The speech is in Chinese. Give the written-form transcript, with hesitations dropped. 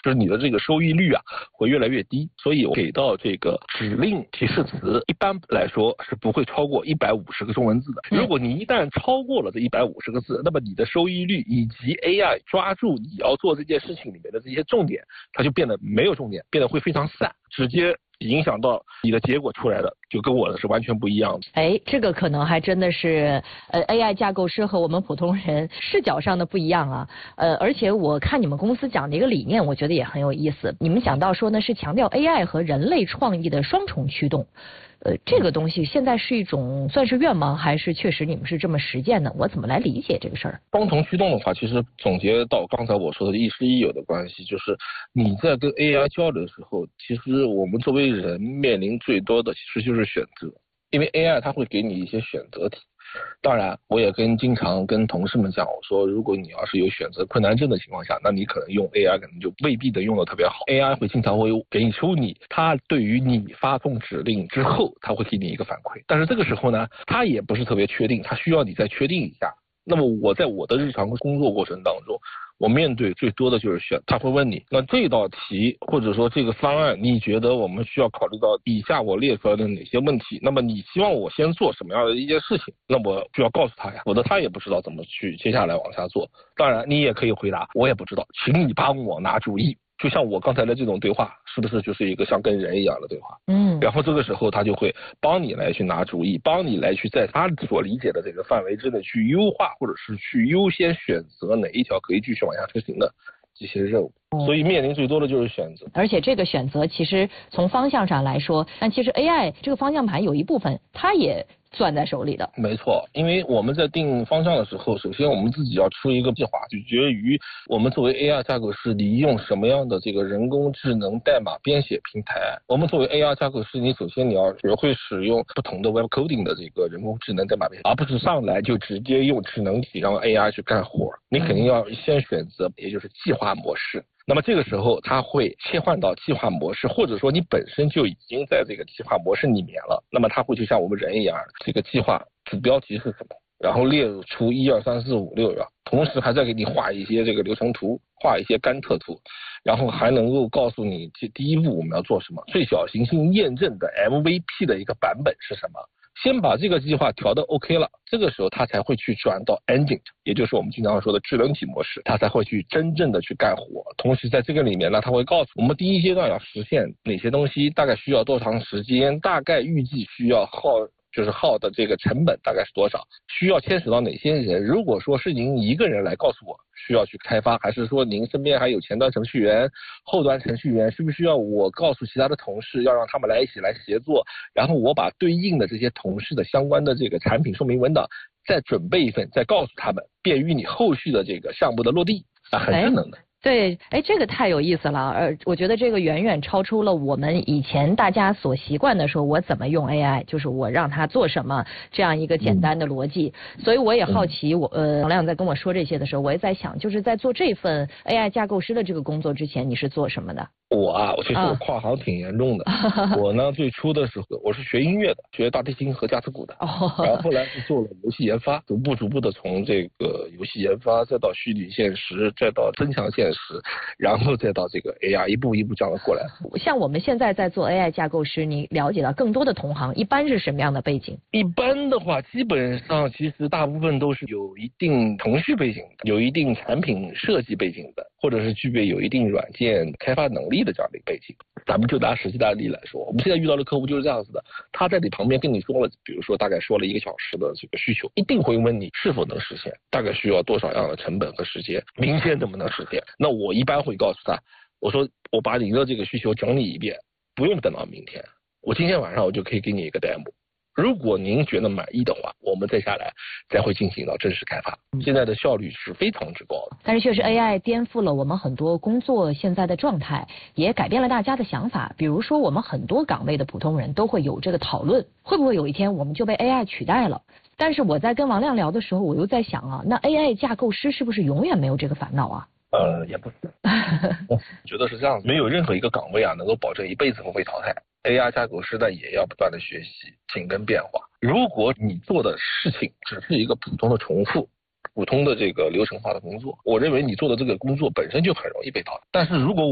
就是你的这个收益率啊会越来越低。所以我给到这个指令提示词一般来说是不会超过150个中文字的。如果你一旦超过了这150个字，那么你的收益率以及 AI 抓住你要做这件事情里面的这些重点，它就变得没有重点，变得会非常散，直接影响到你的结果出来的就跟我的是完全不一样的。 这个可能还真的是AI 架构师和我们普通人视角上的不一样啊。而且我看你们公司讲的一个理念，我觉得也很有意思。你们讲到说呢，是强调 AI 和人类创意的双重驱动。这个东西现在是一种算是愿望，还是确实你们是这么实践的？我怎么来理解这个事儿？ 双重驱动的话，其实总结到刚才我说的亦师亦友的关系，就是你在跟 AI 交流的时候，其实我们作为人面临最多的其实就是选择，因为 AI 它会给你一些选择题。当然我也经常跟同事们讲，我说如果你要是有选择困难症的情况下，那你可能用 AI 可能就未必能用得特别好。 AI 会经常会给你抽你，它对于你发送指令之后，它会给你一个反馈，但是这个时候呢，它也不是特别确定，它需要你再确定一下。那么我在我的日常工作过程当中，我面对最多的就是他会问你，那这道题或者说这个方案，你觉得我们需要考虑到以下我列出来的哪些问题？那么你希望我先做什么样的一件事情？那我就要告诉他呀，否则他也不知道怎么去接下来往下做。当然你也可以回答，我也不知道，请你帮我拿主意。就像我刚才的这种对话，是不是就是一个像跟人一样的对话？然后这个时候他就会帮你来去拿主意，帮你来去在他所理解的这个范围之内去优化，或者是去优先选择哪一条可以继续往下执行的这些任务。所以面临最多的就是选择。 而且这个选择其实从方向上来说，但其实 AI 这个方向盘有一部分它也攥在手里的。 没错，因为我们在定方向的时候，首先我们自己要出一个计划，取决于我们作为 AI 架构师，你用什么样的这个人工智能代码编写平台。我们作为 AI 架构师，你首先你要学会使用不同的 Web Coding 的这个人工智能代码编写，而不是上来就直接用智能体让 AI 去干活。你肯定要先选择，也就是计划模式。那么这个时候它会切换到计划模式，或者说你本身就已经在这个计划模式里面了，那么它会就像我们人一样，这个计划主标题是什么，然后列出1、2、3、4、5、6，同时还在给你画一些这个流程图，画一些甘特图，然后还能够告诉你第一步我们要做什么，最小行星验证的 MVP 的一个版本是什么。先把这个计划调的 OK 了，这个时候它才会去转到 engine， 也就是我们经常说的智能体模式，它才会去真正的去干活。同时在这个里面呢，它会告诉我们第一阶段要实现哪些东西，大概需要多长时间，大概预计需要耗的这个成本大概是多少，需要牵扯到哪些人。如果说是您一个人来告诉我需要去开发，还是说您身边还有前端程序员、后端程序员，需不需要我告诉其他的同事，要让他们来一起来协作，然后我把对应的这些同事的相关的这个产品说明文档再准备一份，再告诉他们，便于你后续的这个项目的落地，很智能的。 对，这个太有意思了，我觉得这个远远超出了我们以前大家所习惯的说我怎么用 AI， 就是我让它做什么这样一个简单的逻辑。所以我也好奇，王亮在跟我说这些的时候，我也在想，就是在做这份 AI 架构师的这个工作之前，你是做什么的？ 我其实我跨行挺严重的。我呢最初的时候我是学音乐的，学大提琴和架子鼓的，然后后来是做了游戏研发，逐步的从这个游戏研发，再到虚拟现实，再到增强现实，然后再到这个 AI， 一步一步这样过来。 像我们现在在做 AI 架构师，你了解到更多的同行一般是什么样的背景？ 一般的话，基本上其实大部分都是有一定程序背景的，有一定产品设计背景的，或者是具备有一定软件开发能力的这样的一个背景。咱们就拿实际的案例来说，我们现在遇到的客户就是这样子的，他在你旁边跟你说了，比如说大概说了1个小时的这个需求，一定会问你是否能实现，大概需要多少样的成本和时间，明天能不能实现。那我一般会告诉他，我说我把您的这个需求整理一遍，不用等到明天，我今天晚上我就可以给你一个 demo。如果您觉得满意的话，我们再下来才会进行到正式开发。现在的效率是非常之高的。 但是确实 AI 颠覆了我们很多工作现在的状态，也改变了大家的想法。比如说我们很多岗位的普通人都会有这个讨论，会不会有一天我们就被 AI 取代了？但是我在跟王亮聊的时候，我又在想啊，那 AI 架构师是不是永远没有这个烦恼啊？ 也不是，觉得是这样子，没有任何一个岗位啊能够保证一辈子不被淘汰。AI 架构师呢也要不断的学习，紧跟变化。如果你做的事情只是一个普通的重复，普通的这个流程化的工作，我认为你做的这个工作本身就很容易被淘汰。但是如果